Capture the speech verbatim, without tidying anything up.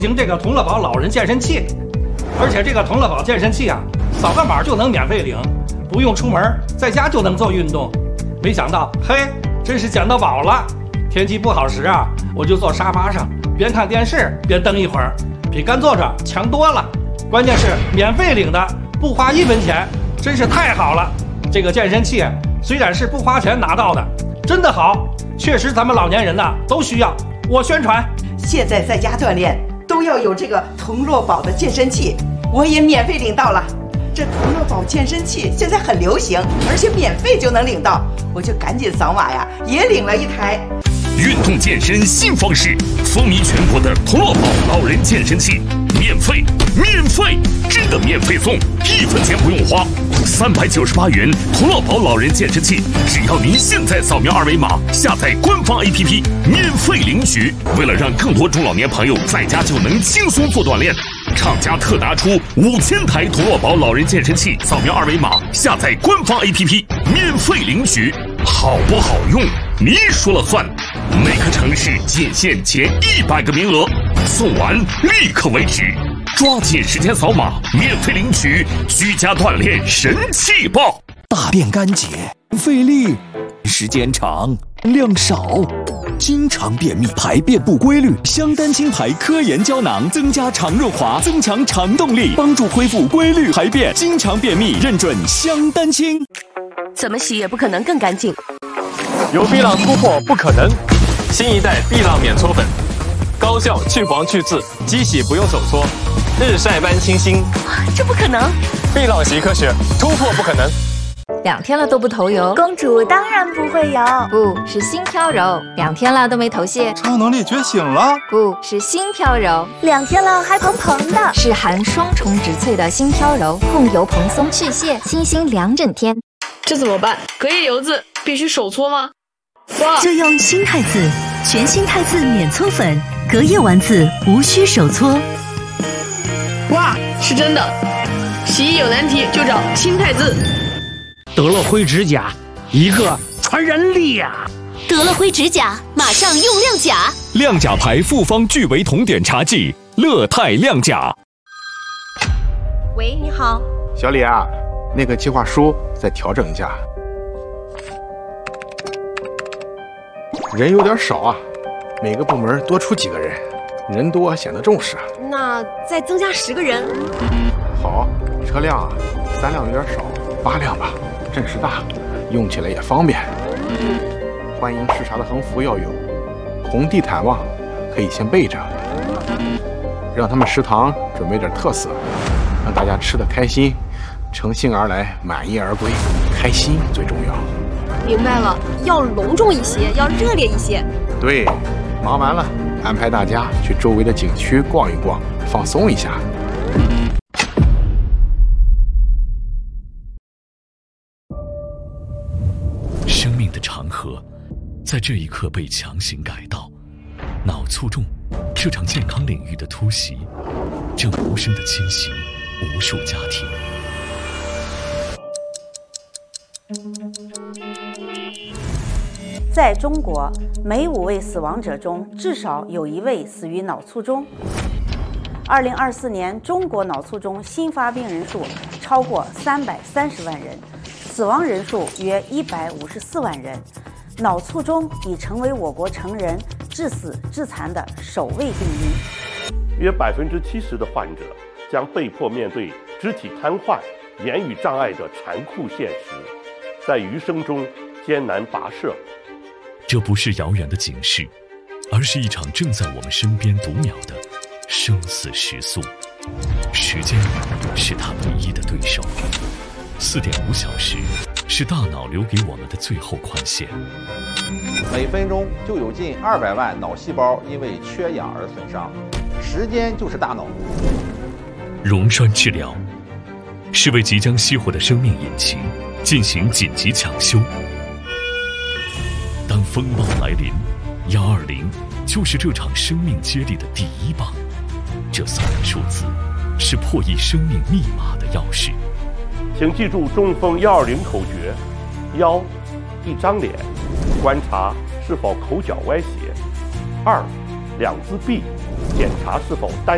行这个同乐宝老人健身器，而且这个同乐宝健身器啊，扫个码就能免费领，不用出门，在家就能做运动。没想到，嘿，真是捡到宝了！天气不好时啊，我就坐沙发上，边看电视边蹬一会儿，比干坐着强多了。关键是免费领的，不花一分钱，真是太好了！这个健身器虽然是不花钱拿到的，真的好，确实咱们老年人呐都需要。我宣传， 现在在家锻炼都要有这个同乐宝的健身器，我也免费领到了。这同乐宝健身器现在很流行，而且免费就能领到，我就赶紧扫码呀，也领了一台。 运动健身新方式，风靡全国的同乐宝老人健身器，免费，免费，真的免费送，一分钱不用花，三百九十八元同乐宝老人健身器，只要您现在扫描二维码，下载官方 A P P， 免费领取。为了让更多中老年朋友在家就能轻松做锻炼，厂家特拿出五千台同乐宝老人健身器，扫描二维码，下载官方 A P P， 免费领取。好不好用，你说了算。每个城市仅限前一百个名额，送完立刻为止，抓紧时间扫码，免费领取居家锻炼神器吧！ 大便干结、费力、时间长、量少，经常便秘、排便不规律，香丹清牌科研胶囊增加肠润滑，增强肠动力，帮助恢复规律排便。经常便秘认准香丹清， 怎么洗也不可能更干净。 有碧朗突破不可能，新一代碧朗免搓粉，高效去黄去渍，机洗不用手搓，日晒般清新。 这不可能！ 碧朗洗科学，突破不可能。 两天了都不头油， 公主当然不会有， 不是心飘柔。两天了都没头屑， 超能力觉醒了， 不是心飘柔。 两天了还蓬蓬的， 是含双重植萃的心飘柔，控油蓬松去屑，清新两整天。 这怎么办？隔夜油渍必须手搓吗？哇！ 就用新汰渍，全新汰渍免搓粉，隔夜完渍无需手搓。 哇，是真的！洗衣有难题就找新汰渍。 得了灰指甲，一个传染力呀、啊！ 得了灰指甲，马上用亮甲。 亮甲牌复方聚维酮碘茶剂，乐泰亮甲。 喂，你好， 小李啊，那个计划书再调整一下。人有点少啊，每个部门多出几个人，人多显得重视。 那再增加十个人。 好，车辆啊，三辆有点少，八辆吧，阵势大，用起来也方便。欢迎视察的横幅要有，红地毯望可以先备着，让他们食堂准备点特色，让大家吃得开心，乘兴而来，满意而归，开心最重要。 明白了，要隆重一些，要热烈一些。 对，忙完了，安排大家去周围的景区逛一逛，放松一下。 生命的长河，在这一刻被强行改道。脑卒中这场健康领域的突袭，正无声地侵袭无数家庭。 在中国，每五位死亡者中至少有一位死于脑卒中。二零二四年，中国脑卒中新发病人数超过三百三十万人，死亡人数约一百五十四万人。脑卒中已成为我国成人致死致残的首位病因。 约百分之七十的患者将被迫面对肢体瘫痪、言语障碍的残酷现实，在余生中艰难跋涉。 这不是遥远的警示，而是一场正在我们身边读秒的生死时速。时间是他唯一的对手。四点五小时是大脑留给我们的最后宽限。 每分钟就有近二百万脑细胞因为缺氧而损伤，时间就是大脑。 溶栓治疗是为即将熄火的生命引擎进行紧急抢修。当风暴来临，幺二零就是这场生命接力的第一棒。这三个数字是破译生命密码的钥匙。 请记住中风幺二零口诀：幺，一张脸，观察是否口角歪斜；二，两字臂，检查是否单